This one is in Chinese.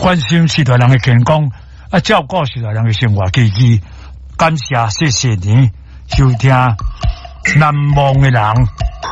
关心世代人的健康，啊，照顾世代人的生活起居。感谢谢谢你收听《难忘的人》。